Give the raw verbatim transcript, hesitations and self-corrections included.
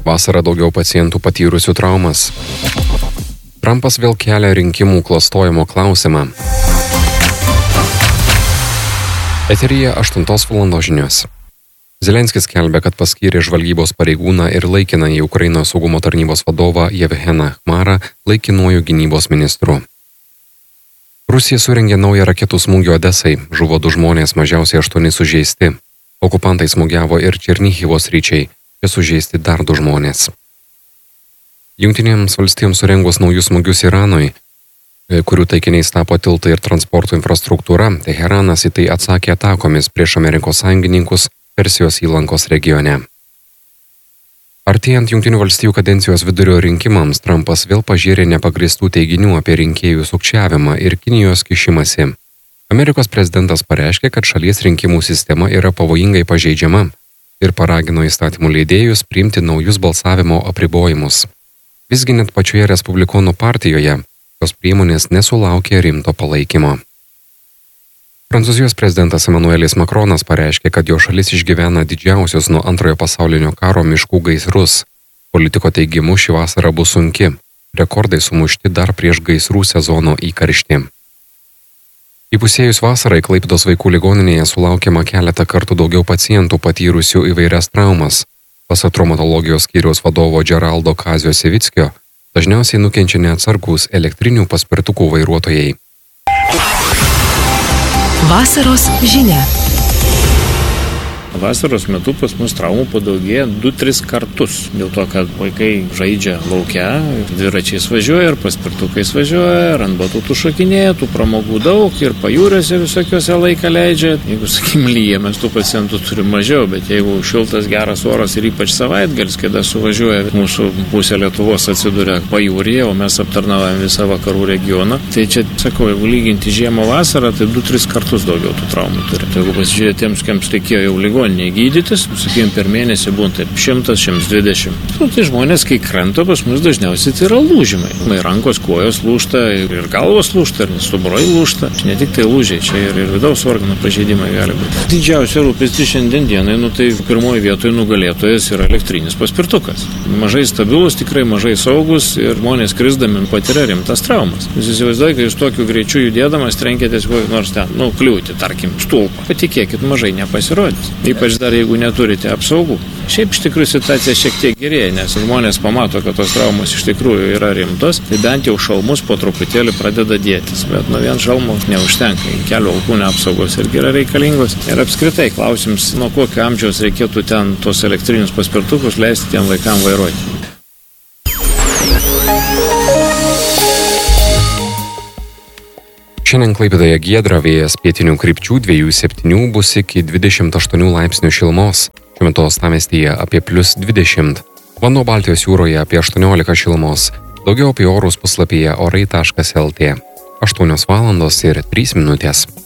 Vasarą daugiau pacientų patyrusių traumas. Trumpas vėl kelia rinkimų klastojimo klausimą. Eteryje aštuntos valandos žinios. Zelenskis skelbia, kad paskyrė žvalgybos pareigūną ir laikinąjį Ukrainos saugumo tarnybos vadovą Jevgeną Chmarą laikinuoju gynybos ministru. Rusija surengė naują raketų smūgį Odesai, žuvo du žmonės, mažiausiai aštuoni sužeisti. Okupantai smūgiavo ir Černihivo sričiai, čia sužeisti dar du žmonės. Jungtinėms valstijoms surengus naujus smūgius Iranui, kurių taikiniais tapo tiltai ir transporto infrastruktūra, Teheranas į tai atsakė atakomis prieš Amerikos sąjungininkus Persijos įlankos regione. Artėjant Jungtinių valstijų kadencijos vidurio rinkimams, Trumpas vėl pažėrė nepagristų teiginių apie rinkėjų sukčiavimą ir Kinijos kišimąsi. Amerikos prezidentas pareiškė, kad šalies rinkimų sistema yra pavojingai pažeidžiama ir paragino įstatymų leidėjus priimti naujus balsavimo apribojimus. Visgi net pačioje Respublikonų partijoje tos priemonės nesulaukė rimto palaikymo. Prancūzijos prezidentas Emmanuelis Macronas pareiškė, kad jo šalis išgyvena didžiausius nuo antrojo pasaulinio karo miškų gaisrus. Politiko teigimu ši vasara bus sunki. Rekordai sumušti dar prieš gaisrų sezono įkarštį. Įpusėjus vasarai Klaipėdos vaikų ligoninėje sulaukiama keletą kartų daugiau pacientų patyrusių įvairias traumas. Pasak traumatologijos skyriaus vadovo Geraldo Kazio Sevickio, dažniausiai nukenčia neatsargūs elektrinių paspirtukų vairuotojai. Vasaros žinia. Vasaros metu pas mus traumų padaugėja du tris kartus. Dėl to, kad vaikai žaidžia lauke, dviračiais važiuoja ir paspirtukais važiuoja, ir ant batutų šokinėja, tų pramogų daug ir pajūriuose visokiuose laiką leidžia. Jeigu, sakykim, lyja, mes tų pacientų turim mažiau, bet jeigu šiltas geras oras ir ypač savaitgalis, kada suvažiuoja mūsų pusė Lietuvos atsiduria pajūryje, o mes aptarnaujam visą vakarų regioną, tai čia, sakau, jeigu lyginti žiemą vasarą, tai du tris kartus daugiau tų traumų turi. Tai jeigu pasižiūrėti tiems, kiems reikėjo jau ligoninėje gydytis, sakykime, per mėnesį būna taip šimtas, šimtas dvidešimt. Nu, tai žmonės, kai krenta, pas mus dažniausiai tai yra lūžimai. Rankos, kojos lūžta, ir galvos lūžta, ir stuburai lūžta. Ne tik tai lūžiai, čia ir, ir vidaus organų pažeidimai gali būti. Didžiausia rūpestis šiandien dienai, nu tai pirmoji vietoje nugalėtojas yra elektrinis paspirtukas. Mažai stabilus, tikrai mažai saugus ir žmonės krisdami patiria rimtas traumas. Jūs įsivaizduojate, kai jūs tokiu greičiu judėdamas trenkėtės kokį nors ten, nu, kliūti, tarkim, stulpą. Patikėkit, mažai nepasirodys. Ypač dar jeigu neturite apsaugų. Šiaip iš tikrųjų situacija šiek tiek gerėja, nes žmonės pamato, kad tos traumos iš tikrųjų yra rimtos, tai bent jau šalmus po truputėlį pradeda dėtis, bet nuo vien šalmo neužtenka. Kelio alkūnio apsaugos irgi yra reikalingos. Ir apskritai klausims, nuo kokio amžiaus reikėtų ten tos elektrinius paspirtukus leisti tiem vaikam vairuoti. Šiandien Klaipėdoje giedra, vėjas pietinių krypčių dviejų septynių bus iki dvidešimt aštuonių laipsnių šilumos. Šiuo metu uostamiestyje apie plius dvidešimt. Vanduo Baltijos jūroje apie aštuoniolika šilumos. Daugiau apie orus puslapyje orai taškas lt. aštuonios valandos ir trys minutės.